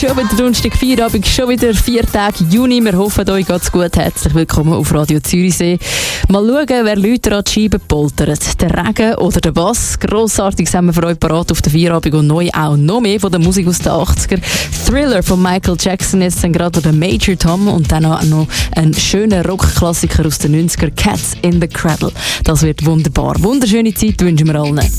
Schon wieder Donnerstag, Feierabend, schon wieder 4 Tage Juni. Wir hoffen, euch geht's gut. Herzlich willkommen auf Radio Zürichsee. Mal schauen, wer Leute an die Scheibe poltert. Der Regen oder der Bass. Grossartiges haben wir für euch parat auf der Feierabend und neu auch noch mehr von der Musik aus den 80er. Thriller von Michael Jackson, jetzt dann gerade der Major Tom und dann auch noch ein schöner Rockklassiker aus den 90er, Cats in the Cradle. Das wird wunderbar. Wunderschöne Zeit wünschen wir allen.